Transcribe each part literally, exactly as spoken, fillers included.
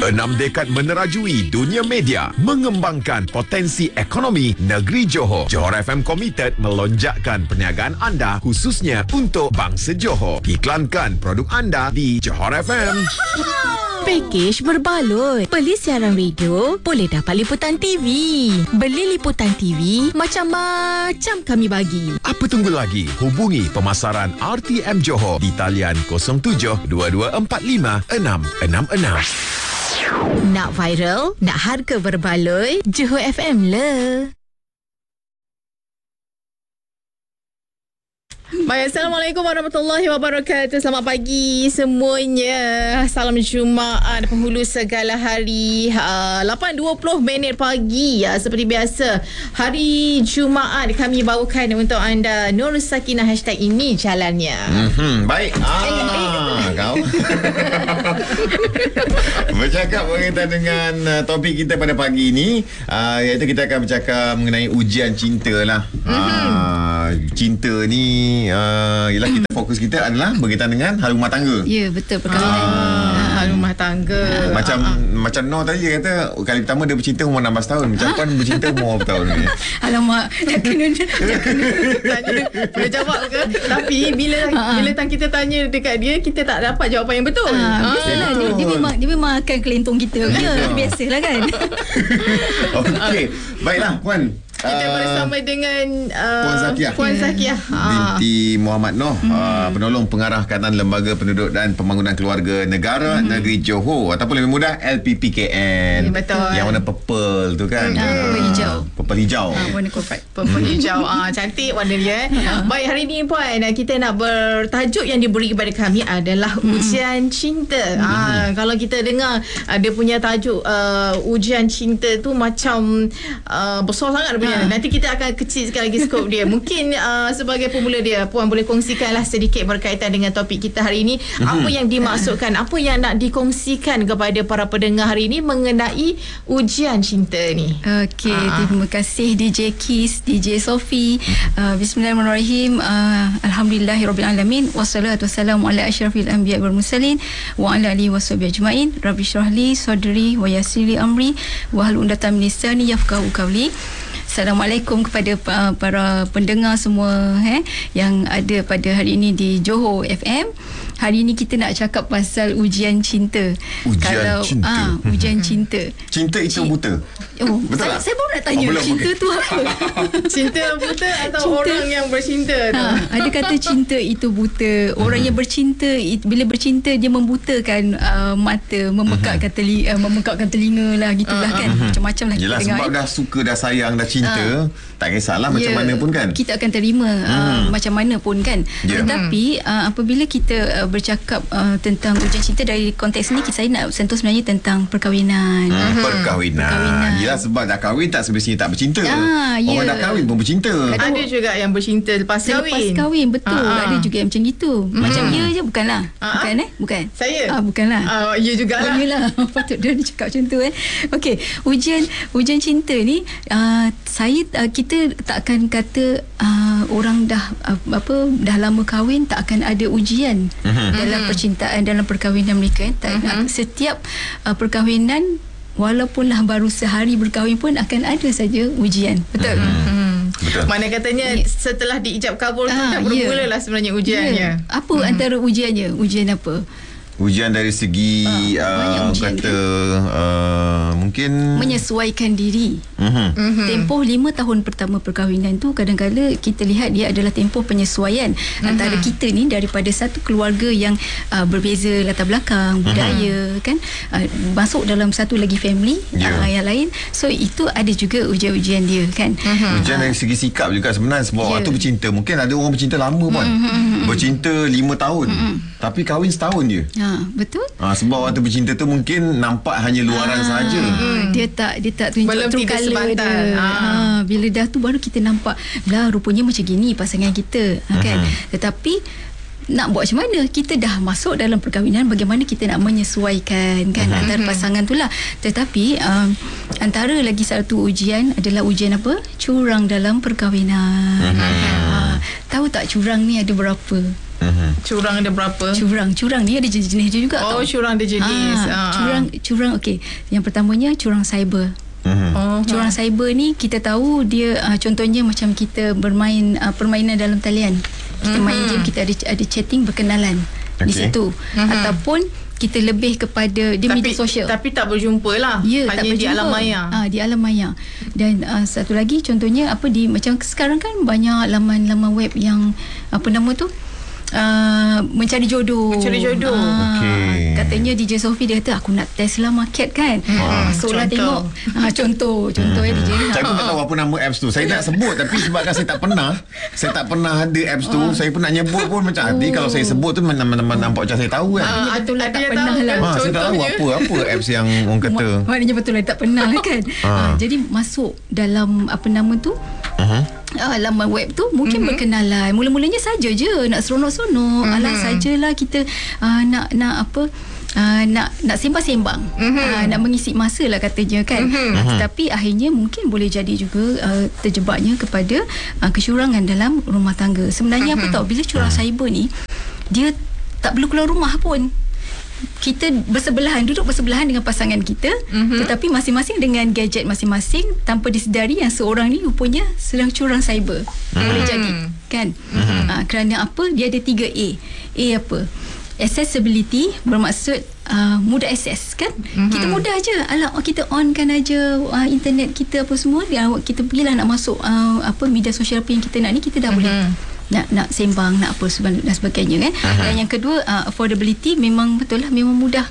Enam dekad menerajui dunia media, mengembangkan potensi ekonomi negeri Johor. Johor F M komited melonjakkan perniagaan anda khususnya untuk bangsa Johor. Iklankan produk anda di Johor F M. Pakej berbaloi. Beli siaran radio, boleh dapat liputan T V. Beli liputan T V, macam-macam kami bagi. Apa tunggu lagi? Hubungi pemasaran R T M Johor di talian kosong tujuh dua dua empat lima enam enam enam. Nak viral, nak harga berbaloi, Johor F M le. Baik, Assalamualaikum warahmatullahi wabarakatuh. Selamat pagi semuanya. Salam Jumaat penghulu segala hari. uh, lapan dua puluh minit pagi. uh, Seperti biasa, hari Jumaat kami bawakan untuk anda Nur Sakinah hashtag ini jalannya. Mm-hmm, baik. Ah, kau bercakap berkaitan dengan uh, topik kita pada pagi ini, uh, iaitu kita akan bercakap mengenai ujian cinta lah. Mm-hmm. uh, Cinta ni uh, ialah kita fokus kita adalah berkaitan dengan hal rumah tangga. Ya, betul, perkahwinan. Ah. Hal rumah tangga. Macam ah, ah. macam Noh tadi dia kata kali pertama dia bercinta umur enam belas tahun. Macam Puan bercinta umur berapa tahun ni? Alamak, dah kena dah kena tanya boleh jawab ke? Tapi bila bila tang kita tanya dekat dia, kita tak dapat jawapan yang betul. Ah, biasalah dia, dia memang dia memang akan kelentong kita. Ya, biasalah kan. Okey. Baiklah Puan. Kita bersama dengan uh, Puan Zakiah, Puan Zakiah binti Muhammad Noh, hmm. uh, penolong pengarah kanan Lembaga Penduduk dan Pembangunan Keluarga Negara hmm. Negeri Johor, ataupun lebih mudah L P P K N. Ya, betul. Yang warna purple tu kan. Hmm. Uh, purple hijau. Purple hijau. Uh, warna corporate. Purple hijau. Ah, cantik warna dia. Uh. Baik, hari ni Puan, kita nak bertajuk yang diberi kepada kami adalah hmm. ujian cinta. Hmm. Ah, kalau kita dengar uh, dia punya tajuk uh, ujian cinta tu macam uh, besar sangat punya. Uh. Nanti kita akan kecil sekali lagi skop dia. Mungkin uh, sebagai pemula dia, Puan boleh kongsikanlah sedikit berkaitan dengan topik kita hari ini. Mm-hmm. Apa yang dimaksudkan, apa yang nak dikongsikan kepada para pendengar hari ini mengenai ujian cinta ni. Okey, uh-huh. terima kasih D J Kis, D J Sofi. Uh, Bismillahirrahmanirrahim. Uh, Alhamdulillahirrabbilalamin. Wassalatu wassalamu ala asyrafil anbiya wal mursalin wa ala alihi washabihi ajmain. Rabbi shrah li sadri wa yassir li amri wa hlul 'uqdatam min lisani yafqahu qawli. Assalamualaikum kepada uh, para pendengar semua eh, yang ada pada hari ini di Johor F M. Hari ini kita nak cakap pasal ujian cinta. Ujian Kalau, cinta. Ah, ujian cinta. Cinta itu buta. Oh, betul saya, tak? saya baru nak tanya, Oh, cinta okay. tu apa? Cinta buta atau Cinta. orang yang bercinta tu? Ha, ada kata cinta itu buta. Orang yang bercinta, bila bercinta dia membutakan uh, mata, memekakkan teli, uh, memekakkan telinga lah, gitulah kan. Macam-macam lah kita Yelah, dengar. sebab eh. dah suka, dah sayang, dah cinta, tak kisahlah Ya, macam mana pun kan. kita akan terima uh, macam mana pun kan. Ya. Tetapi uh, apabila kita uh, bercakap uh, tentang ujian cinta dari konteks ni, saya nak sentuh sebenarnya tentang perkahwinan. Hmm, perkahwinan. Perkahwinan. Yelah, sebab dah kahwin tak semestinya tak bercinta. Ah, Orang ya. dah kahwin pun bercinta. Ada juga yang bercinta lepas Selepas kahwin. kahwin, betul. Ah, ah. Ada juga yang macam gitu. Macam Hmm. ya je, bukanlah. Ah, Bukan eh? Bukan. Saya? Ah, bukanlah. Ah, ya jugalah. Oh, yelah. Patut dia cakap macam tu eh. Okey, ujian ujian cinta ni, uh, saya uh, kita tak akan kata uh, orang dah uh, apa dah lama kahwin tak akan ada ujian Mm-hmm. dalam percintaan, dalam perkahwinan mereka eh. Tak, Mm-hmm. setiap uh, perkahwinan, walaupunlah baru sehari berkahwin pun akan ada saja ujian. Betul? Hmm. Betul. Mana katanya Ya. setelah diijab kabul tu Ah, dah bermula lah sebenarnya ujiannya. Ya. Apa hmm. antara ujiannya? Ujian apa? Ujian dari segi Ah, banyak uh, ujian, kata uh, mungkin Menyesuaikan diri. uh-huh. Mm-hmm. Tempoh lima tahun pertama perkahwinan tu kadang-kadang kita lihat dia adalah tempoh penyesuaian mm-hmm. antara kita ni daripada satu keluarga yang uh, berbeza latar belakang, budaya mm-hmm. kan, uh, masuk dalam satu lagi family yeah. uh, yang lain. So itu ada juga ujian-ujian dia kan. Mm-hmm. Ujian dari segi sikap juga sebenarnya. Sebab Ya. waktu bercinta, mungkin ada orang bercinta lama pun, Mm-hmm. bercinta lima tahun, mm-hmm. tapi kahwin setahun je. Ha, betul? Ha, sebab waktu bercinta tu mungkin nampak hanya luaran Ah, sahaja. hmm. Dia tak dia tak tunjuk Belum true tiga colour sebantal. dia. Ah. Ha, bila dah tu baru kita nampak lah rupanya macam gini pasangan kita, ha, kan. Mhm. Tetapi nak buat macam mana? Kita dah masuk dalam perkahwinan, bagaimana kita nak menyesuaikan kan Mhm. antara pasangan tu lah. Tetapi um, antara lagi satu ujian adalah ujian apa? Curang dalam perkahwinan. Mhm. Ha, tahu tak curang ni ada berapa? Uh-huh. Curang ada berapa? Curang, curang ni ada jenis-jenis dia juga. Oh, tau. curang ada jenis. Ah, Ah, curang, curang. Okey. Yang pertamanya curang cyber. Uh-huh. Oh, Curang cyber ni kita tahu dia uh, contohnya macam kita bermain uh, permainan dalam talian. Kita main game, kita ada ada chatting berkenalan di Okey. situ. Ataupun kita lebih kepada dia tapi, media sosial. Tapi tak berjumpa lah. Ya, Hanya tak di berjumpa. alam maya. Ah, di alam maya. Dan uh, satu lagi contohnya apa di macam sekarang kan banyak laman-laman web yang apa nama tu? Uh, mencari jodoh. Mencari jodoh. Ah, Okey. katanya D J Sophie dia kata aku nak test lah market kan. Hmm, Masuklah contoh. tengok. Ah, contoh, contoh ya D J. Saya pun tak tahu apa nama apps tu. Saya nak sebut tapi sebabkan saya tak pernah, saya tak pernah ada apps tu, saya pun nak nyebut pun macam nanti kalau saya sebut tu mana-mana nampak macam saya tahu kan. Ah, betul lah, ada tak yang pernah tahu lah. kan Ha, saya tak tahu contohnya. apa apa apps yang orang kata. Ma- Maknanya betul lah tak pernah kan. Ah. Ah, jadi masuk dalam apa nama tu? Uh-huh. Ah, laman web tu mungkin mm-hmm. berkenalan. Mula-mulanya saja je nak seronok-seronok. Mm-hmm. Alah sajalah kita uh, nak nak apa uh, nak nak sembang-sembang. Mm-hmm. Uh, nak mengisi masa lah katanya kan. Mm-hmm. Uh, tetapi akhirnya mungkin boleh jadi juga uh, terjebaknya kepada uh, kecurangan dalam rumah tangga. Sebenarnya mm-hmm. apa tahu bila curang cyber ni dia tak perlu keluar rumah pun. Kita bersebelahan, duduk bersebelahan dengan pasangan kita, mm-hmm. tetapi masing-masing dengan gadget masing-masing tanpa disedari yang seorang ni rupanya sedang curang cyber. Mm-hmm. Boleh jadi kan. Mm-hmm. Ha, kerana apa? Dia ada tiga A. A apa? Accessibility bermaksud uh, mudah akses kan. Mm-hmm. Kita mudah je. Alah oh, kita on kan aja uh, internet kita apa semua, dia, kita pergilah nak masuk uh, apa media sosial apa yang kita nak ni, kita dah mm-hmm. boleh nak nak sembang, nak apa dan sebagainya kan. Uh-huh. Dan yang kedua uh, affordability, memang betul lah, memang mudah.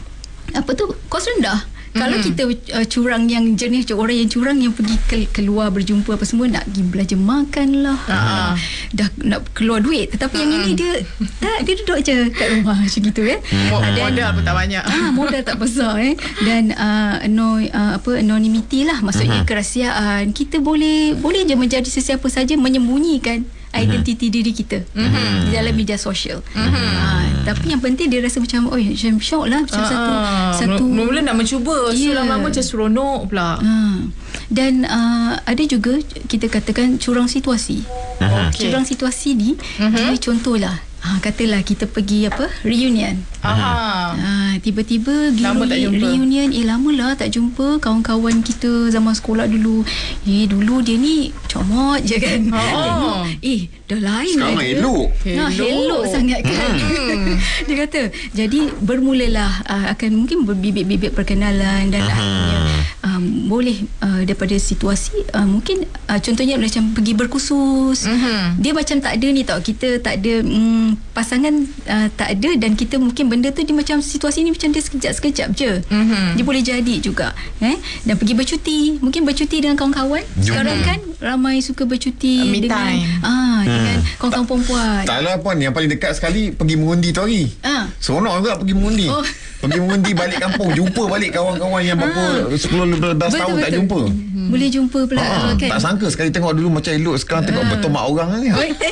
Apa tu? Kos rendah. Mm-hmm. Kalau kita uh, curang yang jenis orang yang curang yang pergi ke, keluar berjumpa apa semua, nak pergi belajar makan lah. Uh-huh. Dah nak keluar duit, tetapi uh-huh. yang ini dia tak, dia duduk je kat rumah macam gitu kan. Uh-huh. Uh, dan, modal pun tak banyak. Ah, modal tak besar eh. Dan uh, no, uh, apa anonymity lah, maksudnya uh-huh. kerahsiaan. Kita boleh boleh je menjadi sesiapa saja, menyembunyikan identiti diri kita mm-hmm. di dalam media sosial. Mm-hmm. Ha, tapi yang penting dia rasa macam oh macam syok lah macam uh, satu satu mula-mula nak mencuba, yeah. so lama-lama macam seronok pula. Ha. Dan uh, ada juga kita katakan curang situasi. Uh-huh. Okay. Curang situasi ni uh-huh. jadi contohlah ha, katalah kita pergi apa reunion. Aha. Ha, tiba-tiba lama tak jumpa. reunion, eh lama lah tak jumpa kawan-kawan kita zaman sekolah dulu. Eh dulu dia ni comot je kan. Oh. Tengok, eh dah lain Sekarang lah dia. elok. Nah, Elok. elok sangat kan. Hmm. Dia kata jadi bermulalah uh, akan mungkin berbibit-bibit perkenalan dan Aha. akhirnya um, boleh uh, daripada situasi uh, mungkin uh, contohnya macam pergi berkursus. Mhm. Dia macam tak ada ni tau, kita tak ada um, pasangan uh, tak ada, dan kita mungkin benda tu dia macam situasi ni macam dia sekejap-sekejap je. Mhm. Dia boleh jadi juga eh. Dan pergi bercuti, mungkin bercuti dengan kawan-kawan. Sekarang kan ramai suka bercuti Me dengan time. ah dengan kawan-kawan perempuan. Tak lah Puan, yang paling dekat sekali pergi mengundi tu hari. Ah. Seronok juga pergi mengundi. Oh. Pergi mengundi balik kampung, jumpa balik kawan-kawan yang berapa sepuluh belas tahun tak jumpa. Hmm. Boleh jumpa pula Ha, kan. tak sangka sekali tengok dulu macam elok, sekarang tengok betul mak orang ni. Oi, eh.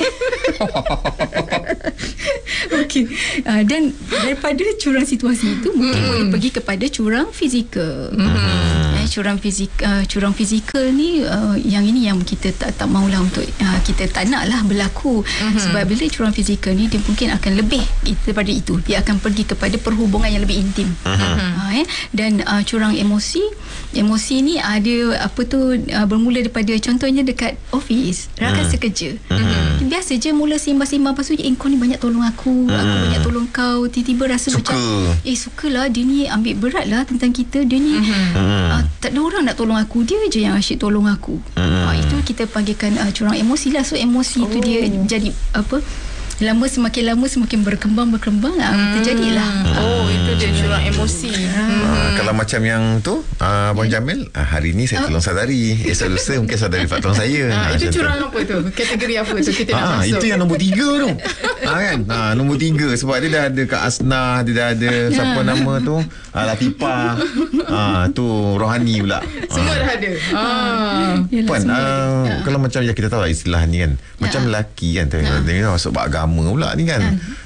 Okey. Uh, dan daripada curang situasi itu mungkin Hmm. boleh pergi kepada curang fizikal. Hmm. Eh, curang fizik uh, curang fizikal ni uh, yang ini yang kita tak tak maulah untuk uh, kita tak naklah berlaku. Hmm. Sebab bila curang fizikal ni dia mungkin akan lebih daripada itu. Dia akan pergi kepada perhubungan yang lebih intim. Uh, eh dan uh, curang emosi, emosi ni ada apa tu uh, bermula daripada contohnya dekat office, rakan sekerja. Hmm. Biasa je mula sembang-sembang, lepas tu eh kau ni banyak tolong aku, aku banyak tolong kau, tiba-tiba rasa Suka. macam eh sukalah dia ni ambil berat lah tentang kita, dia ni uh, tak ada orang nak tolong aku, dia je yang asyik tolong aku. Uh, itu kita panggilkan uh, curang emosi lah. So emosi oh. tu dia jadi apa, lama semakin lama semakin berkembang berkembang lah, hmm. terjadilah. Oh, itu dia curang emosi. Uh, kalau macam yang tu uh, Abang Jamil, uh, hari ni saya tolong saudari, esok lusa mungkin saudari Fat tolong saya. Ha, Ah, itu macam curang tu. apa tu? Kategori apa tu kita nak Ah, masuk? itu yang nombor tiga tu. Ah, kan? Ah, nombor tiga sebab dia dah ada Kak Asnah, dia dah ada siapa nama tu? Ah, Latifah. Ah, tu Rohani pula. Semua dah ada. Ah. Yelah, Puan, semua uh, kalau macam ya kita tahu lah istilah ni kan, macam lelaki kan, tengok, tengok masuk bab agama pula ni kan.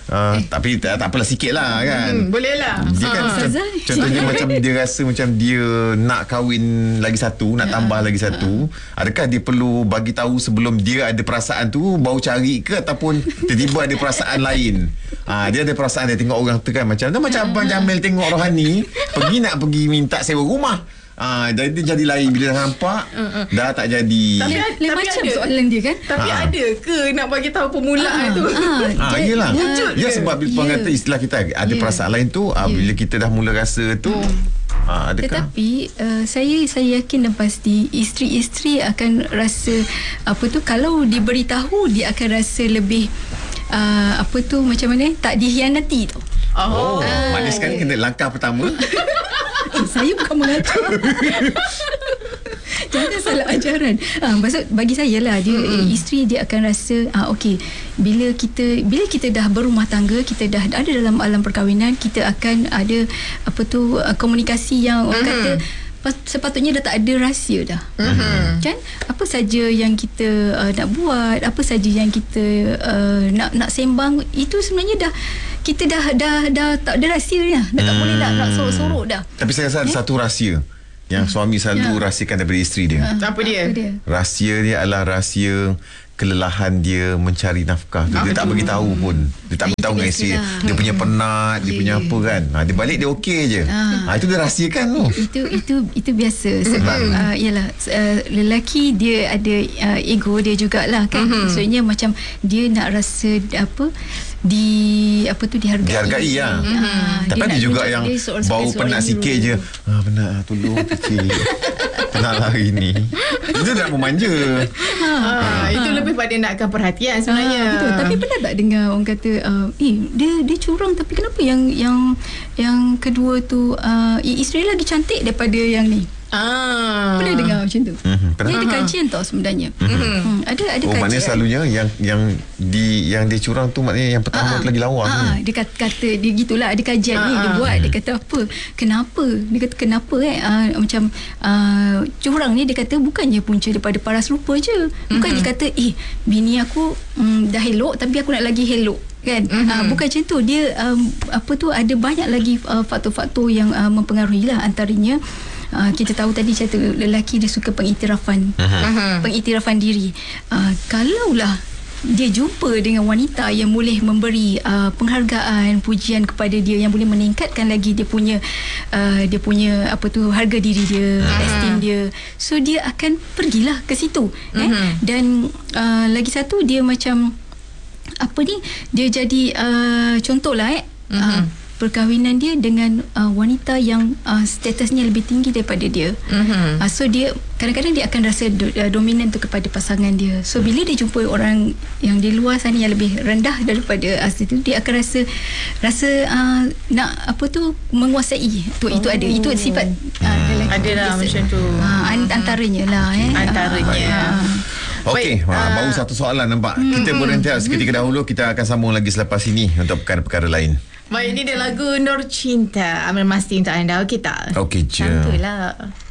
uh, Tapi tak, tak apalah, sikit lah kan. Hmm, boleh lah. Dia kan Ah. contoh, contohnya macam dia rasa macam dia nak kahwin lagi satu, nak tambah lagi satu. Adakah dia perlu bagi tahu sebelum dia ada perasaan tu, baru cari ke, ataupun tiba-tiba ada perasaan lain? Ah, dia ada perasaan, dia tengok orang tu kan macam tu, macam Abang Jamil tengok Rohani pergi nak pergi minta sewa rumah. Ah, jadi dia jadi lain bila dah nampak, dah tak jadi. Tapi, Lain tapi macam ada. soalan dia kan. Tapi Ha. ada ke nak bagi tahu permulaan tu? Ah, dia- yelah. wujud Ya, ke? sebab bila Ya. kata istilah kita ada Ya. perasaan lain tu, ah, Ya. bila kita dah mula rasa tu, ah, adakah? Tetapi uh, saya saya yakin dan pasti isteri-isteri akan rasa apa tu, kalau diberitahu dia akan rasa lebih uh, apa tu, macam mana, tak dihianati tu. Oh, Oh. maknanya sekarang kena langkah pertama. Eh, saya bukan mengajar. Jangan salah ajaran. Ah, maksud bagi saya lah, dia mm-hmm. isteri dia akan rasa ah okey, bila kita bila kita dah berumah tangga, kita dah ada dalam alam perkahwinan, kita akan ada apa tu uh, komunikasi yang orang mm-hmm. kata pas- sepatutnya dah tak ada rahsia dah. Mm-hmm. Kan? Apa saja yang kita uh, nak buat, apa saja yang kita uh, nak nak sembang, itu sebenarnya dah kita dah dah dah tak ada rahsia dah. Dah tak boleh nak nak sorok-sorok dah. Tapi saya rasa ada satu rahsia yang suami selalu Ya. rahsiakan daripada isteri dia. Apa dia? Apa dia? Rahsia dia adalah rahsia kelelahan dia mencari nafkah tu. Dia tak bagi tahu pun. Dia tak bagi tahu dengan isteri. biasalah. Dia punya penat, dia Ya, punya ya. apa kan. Ha, dia balik dia okey je. Ah. Ha, itu dia rahsiakan tu. itu itu itu biasa sebab uh, yalah uh, lelaki dia ada uh, ego dia jugalah kan. Mm-hmm. Maksudnya macam dia nak rasa apa di apa tu dihargai. Dihargai lah. Ah, Tapi dia ada nak juga tunjuk yang dia seorang- bau sebagai penat seorang sikit hero. je. Ah, penat lah, tolong kecil. Penat lah hari ni. Itu dah memanja. Ah, itu lebih pada nakkan perhatian sebenarnya. Ah, betul. Tapi pernah tak dengar orang kata uh, eh dia dia curang, tapi kenapa yang yang yang kedua tu uh, isteri lagi cantik daripada yang ni? Ah. Pernah dengar macam tu? Mhm, pernah. Dia ada kajian tau sebenarnya. Hmm, ada ada Oh, kajian. maknanya selalunya yang yang di yang dia curang tu maknanya yang pertama tu lagi lawa Ah, tu. dia kata, kata dia gitulah, ada kajian ni dia buat, dia kata apa? Kenapa? Dia kata kenapa eh uh, macam uh, curang ni, dia kata bukannya punca daripada paras rupa je. Bukan dia kata eh bini aku um, dah elok tapi aku nak lagi elok kan. Mm-hmm. Uh, bukan macam tu. Dia um, apa tu, ada banyak lagi uh, faktor-faktor yang uh, mempengaruhi lah. Antaranya Uh, kita tahu tadi cerita lelaki dia suka pengiktirafan, uh-huh. pengiktirafan diri. Uh, kalaulah dia jumpa dengan wanita yang boleh memberi uh, penghargaan, pujian kepada dia, yang boleh meningkatkan lagi dia punya uh, dia punya apa tu, harga diri dia, uh-huh. esteem dia, so dia akan pergilah ke situ. Uh-huh. eh? Dan uh, lagi satu, dia macam apa ni, dia jadi uh, contohlah eh uh-huh. uh, perkahwinan dia dengan uh, wanita yang uh, statusnya lebih tinggi daripada dia. Mm-hmm. Uh, so dia kadang-kadang dia akan rasa do, uh, dominan tu kepada pasangan dia. So bila dia jumpa orang yang di luar sana yang lebih rendah daripada asli tu, dia akan rasa rasa uh, nak apa tu, menguasai. Tu oh. itu ada. Itu sifat uh, lelaki. Ada lah macam tu. Uh, antaranya lah eh. Antaranya. Uh, Okey, Baik, ha, ah. baru satu soalan nampak. Kita berhenti seketika dahulu, kita akan sambung lagi selepas ini untuk perkara-perkara lain. Baik, ini dia lagu Nur Cinta. Amir Masti untuk anda. Okey tak? Okey je. Santuy lah.